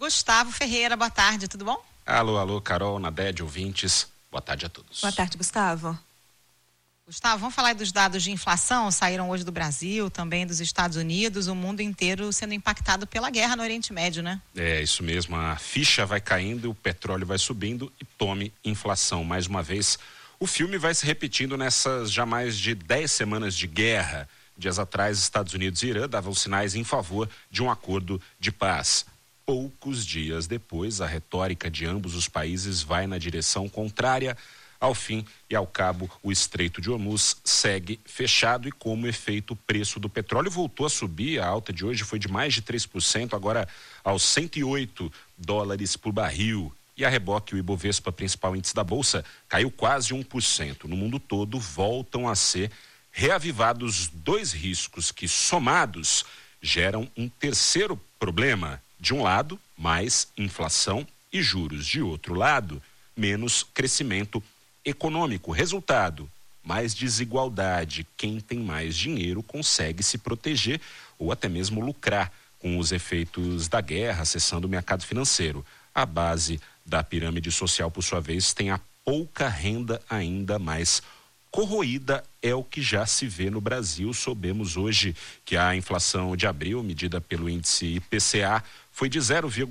Gustavo Ferreira. Boa tarde, tudo bom? Alô, Carol, Naded, ouvintes. Boa tarde a todos. Boa tarde, Gustavo. Gustavo, vamos falar dos dados de inflação, saíram hoje do Brasil, também dos Estados Unidos, o mundo inteiro sendo impactado pela guerra no Oriente Médio, né? É, isso mesmo, a ficha vai caindo, o petróleo vai subindo e tome inflação. Mais uma vez, o filme vai se repetindo nessas já mais de 10 semanas de guerra. Dias atrás, Estados Unidos e Irã davam sinais em favor de um acordo de paz. Poucos dias depois, a retórica de ambos os países vai na direção contrária. Ao fim e ao cabo, o Estreito de Hormuz segue fechado e, como efeito, o preço do petróleo voltou a subir. A alta de hoje foi de mais de 3%, agora aos $108 por barril. E a reboque, o Ibovespa, principal índice da Bolsa, caiu quase 1%. No mundo todo, voltam a ser reavivados dois riscos que, somados, geram um terceiro problema. De um lado, mais inflação e juros. De outro lado, menos crescimento econômico. Resultado, mais desigualdade. Quem tem mais dinheiro consegue se proteger ou até mesmo lucrar com os efeitos da guerra, acessando o mercado financeiro. A base da pirâmide social, por sua vez, tem a pouca renda ainda mais corroída, é o que já se vê no Brasil. Soubemos hoje que a inflação de abril, medida pelo índice IPCA, foi de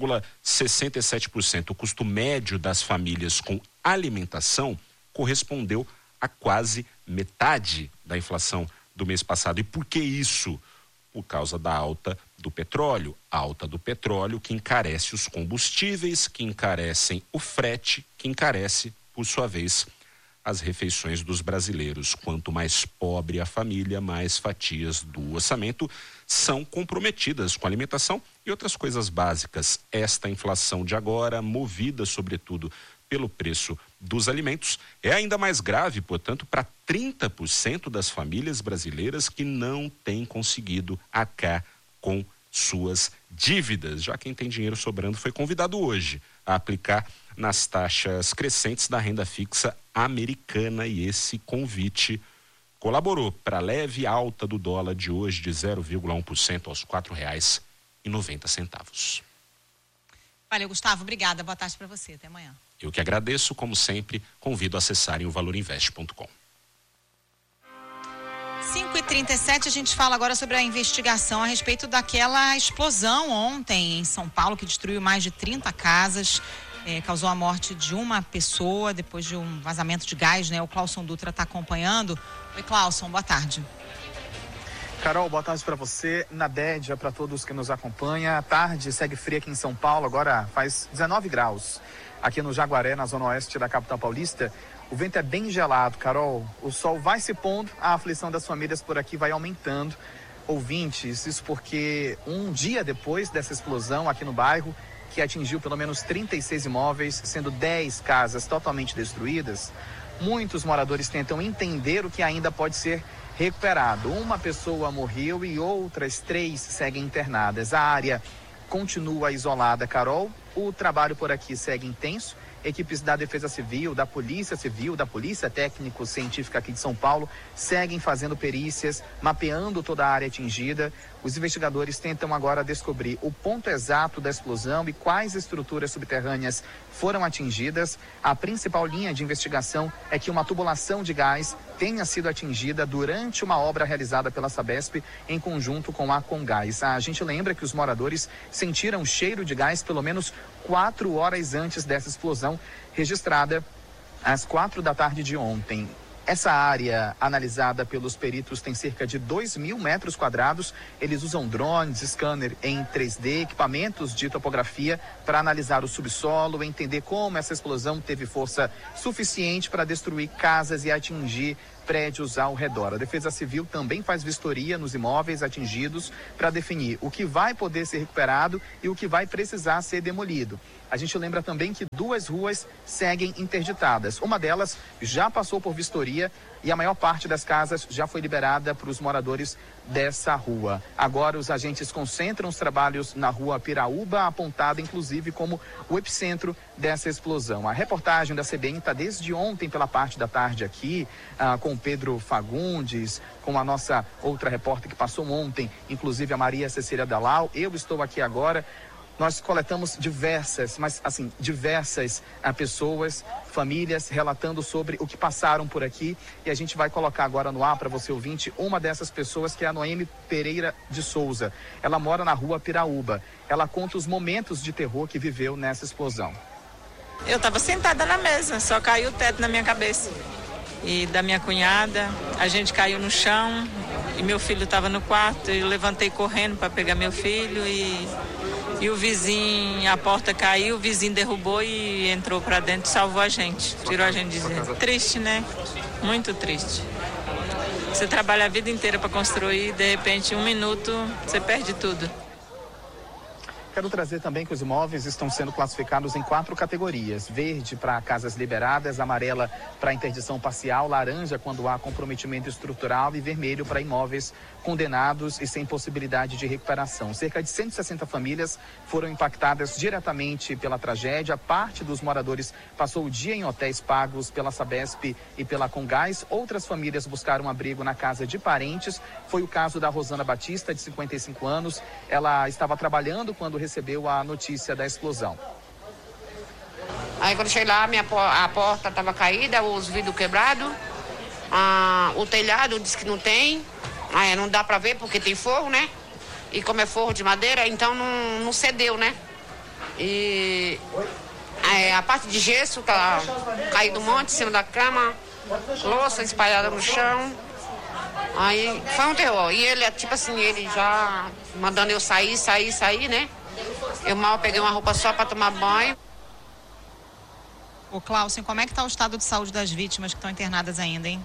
0,67%. O custo médio das famílias com alimentação correspondeu a quase metade da inflação do mês passado. E por que isso? Por causa da alta do petróleo. A alta do petróleo que encarece os combustíveis, que encarecem o frete, que encarece, por sua vez, as refeições dos brasileiros. Quanto mais pobre a família, mais fatias do orçamento são comprometidas com alimentação e outras coisas básicas. Esta inflação de agora, movida sobretudo pelo preço dos alimentos, é ainda mais grave, portanto, para 30% das famílias brasileiras que não têm conseguido arcar com suas dívidas. Já quem tem dinheiro sobrando foi convidado hoje a aplicar nas taxas crescentes da renda fixa americana, e esse convite colaborou para a leve alta do dólar de hoje de 0,1% aos R$ 4,90. Valeu, Gustavo, obrigada, boa tarde para você, até amanhã. Eu que agradeço, como sempre, convido a acessarem o valorinvest.com. 5h37, a gente fala agora sobre a investigação a respeito daquela explosão ontem em São Paulo, que destruiu mais de 30 casas, causou a morte de uma pessoa depois de um vazamento de gás, né? O Clauson Dutra está acompanhando. Oi, Clauson, boa tarde. Carol, boa tarde para você, Nadédia, para todos que nos acompanham. A tarde segue fria aqui em São Paulo, agora faz 19 graus. Aqui no Jaguaré, na zona oeste da capital paulista, o vento é bem gelado, Carol. O sol vai se pondo, a aflição das famílias por aqui vai aumentando. Ouvintes, isso porque um dia depois dessa explosão aqui no bairro, que atingiu pelo menos 36 imóveis, sendo 10 casas totalmente destruídas, muitos moradores tentam entender o que ainda pode ser recuperado. Uma pessoa morreu e outras 3 seguem internadas. A área continua isolada, Carol. O trabalho por aqui segue intenso. Equipes da Defesa Civil, da Polícia Civil, da Polícia Técnico-Científica aqui de São Paulo seguem fazendo perícias, mapeando toda a área atingida. Os investigadores tentam agora descobrir o ponto exato da explosão e quais estruturas subterrâneas foram atingidas. A principal linha de investigação é que uma tubulação de gás tenha sido atingida durante uma obra realizada pela Sabesp em conjunto com a Comgás. A gente lembra que os moradores sentiram cheiro de gás pelo menos 4 horas antes dessa explosão, registrada às 4 da tarde de ontem. Essa área analisada pelos peritos tem cerca de 2.000 metros quadrados. Eles usam drones, scanner em 3D, equipamentos de topografia para analisar o subsolo, entender como essa explosão teve força suficiente para destruir casas e atingir prédios ao redor. A Defesa Civil também faz vistoria nos imóveis atingidos para definir o que vai poder ser recuperado e o que vai precisar ser demolido. A gente lembra também que 2 ruas seguem interditadas. Uma delas já passou por vistoria e a maior parte das casas já foi liberada para os moradores dessa rua. Agora os agentes concentram os trabalhos na rua Piraúba, apontada inclusive como o epicentro dessa explosão. A reportagem da CBN está desde ontem pela parte da tarde aqui, com o Pedro Fagundes, com a nossa outra repórter que passou ontem, inclusive a Maria Cecília Dalal. Eu estou aqui agora. Nós coletamos diversas pessoas, famílias, relatando sobre o que passaram por aqui. E a gente vai colocar agora no ar para você ouvinte uma dessas pessoas, que é a Noemi Pereira de Souza. Ela mora na rua Piraúba. Ela conta os momentos de terror que viveu nessa explosão. Eu estava sentada na mesa, só caiu o teto na minha cabeça. E da minha cunhada, a gente caiu no chão e meu filho estava no quarto. Eu levantei correndo para pegar meu filho e o vizinho, a porta caiu, o vizinho derrubou e entrou para dentro e salvou a gente, tirou a gente de dentro. Triste, né? Muito triste. Você trabalha a vida inteira para construir, de repente, em 1 minuto, você perde tudo. Quero trazer também que os imóveis estão sendo classificados em 4 categorias: verde para casas liberadas, amarela para interdição parcial, laranja quando há comprometimento estrutural e vermelho para imóveis condenados e sem possibilidade de recuperação. Cerca de 160 famílias foram impactadas diretamente pela tragédia. Parte dos moradores passou o dia em hotéis pagos pela Sabesp e pela Congás. Outras famílias buscaram abrigo na casa de parentes. Foi o caso da Rosana Batista, de 55 anos. Ela estava trabalhando quando recebeu a notícia da explosão. Aí quando cheguei lá, a porta estava caída, os vidros quebrados, o telhado disse que não tem, não dá para ver porque tem forro, né? E como é forro de madeira, então não cedeu, né? E a parte de gesso tá caído um monte em cima da cama, louça espalhada no chão. Aí foi um terror. E ele, tipo assim, ele já mandando eu sair, né? Eu mal peguei uma roupa só para tomar banho. Ô Cláudio, como é que está o estado de saúde das vítimas que estão internadas ainda, hein?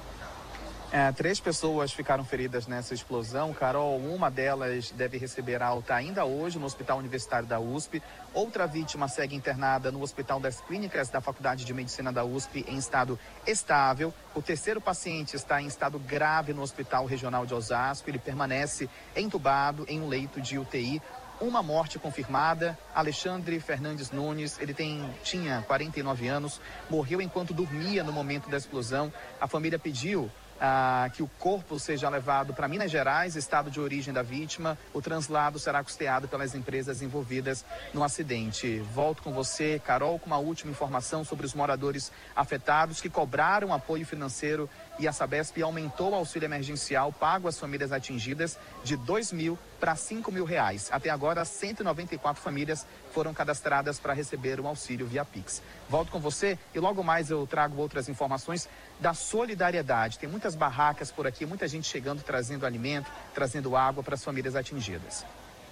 3 pessoas ficaram feridas nessa explosão. Carol, uma delas deve receber alta ainda hoje no Hospital Universitário da USP. Outra vítima segue internada no Hospital das Clínicas da Faculdade de Medicina da USP em estado estável. O 3º paciente está em estado grave no Hospital Regional de Osasco. Ele permanece entubado em um leito de UTI. Uma morte confirmada, Alexandre Fernandes Nunes, ele tinha 49 anos, morreu enquanto dormia no momento da explosão. A família pediu que o corpo seja levado para Minas Gerais, estado de origem da vítima. O translado será custeado pelas empresas envolvidas no acidente. Volto com você, Carol, com uma última informação sobre os moradores afetados que cobraram apoio financeiro, e a Sabesp aumentou o auxílio emergencial pago às famílias atingidas de R$2.000 para R$5.000. Até agora, 194 famílias foram cadastradas para receber o auxílio via Pix. Volto com você e logo mais eu trago outras informações da solidariedade. Tem muitas barracas por aqui, muita gente chegando, trazendo alimento, trazendo água para as famílias atingidas.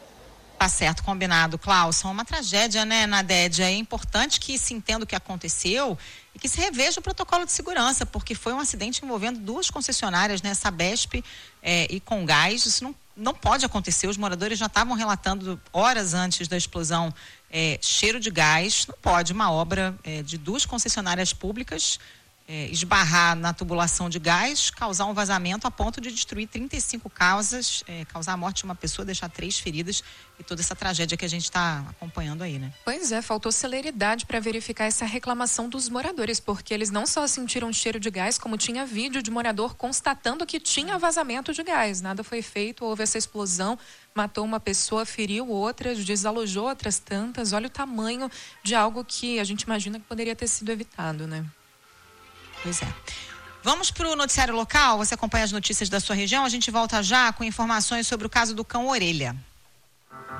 Tá certo, combinado, Cláudio. Uma tragédia, né, Nadédia? É importante que se entenda o que aconteceu e que se reveja o protocolo de segurança, porque foi um acidente envolvendo 2 concessionárias, né, Sabesp e Congás. Isso não pode acontecer. Os moradores já estavam relatando horas antes da explosão cheiro de gás. Não pode uma obra de 2 concessionárias públicas esbarrar na tubulação de gás, causar um vazamento a ponto de destruir 35 casas, causar a morte de uma pessoa, deixar 3 feridas e toda essa tragédia que a gente está acompanhando aí, né? Pois é, faltou celeridade para verificar essa reclamação dos moradores, porque eles não só sentiram cheiro de gás, como tinha vídeo de morador constatando que tinha vazamento de gás. Nada foi feito, houve essa explosão, matou uma pessoa, feriu outras, desalojou outras tantas. Olha o tamanho de algo que a gente imagina que poderia ter sido evitado, né? Pois é. Vamos para o noticiário local. Você acompanha as notícias da sua região. A gente volta já com informações sobre o caso do cão orelha.